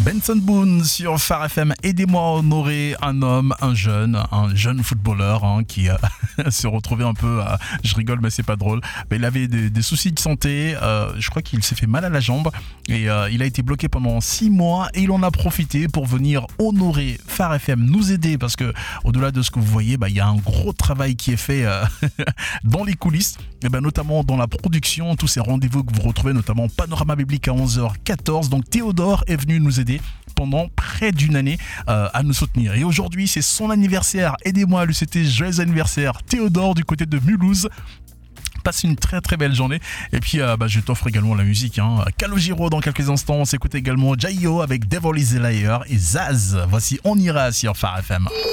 Benson Boone sur Phare FM. Aidez-moi à honorer un jeune footballeur qui se retrouvait un peu, je rigole mais c'est pas drôle, mais il avait des soucis de santé, je crois qu'il s'est fait mal à la jambe et il a été bloqué pendant 6 mois et il en a profité pour venir honorer Phare FM, nous aider parce que au-delà de ce que vous voyez, il y a un gros travail qui est fait dans les coulisses, et notamment dans la production, tous ces rendez-vous que vous retrouvez, notamment Panorama Biblique à 11h14. Donc Théodore est venu nous aider pendant près d'une année à nous soutenir. Et aujourd'hui, c'est son anniversaire. Aidez-moi à lui souhaiter joyeux anniversaire, Théodore, du côté de Mulhouse. Passe une très très belle journée. Et puis je t'offre également la musique. Calogero dans quelques instants. On s'écoute également Jaio avec Devil is a Liar et Zaz. Voici On ira sur Phare FM.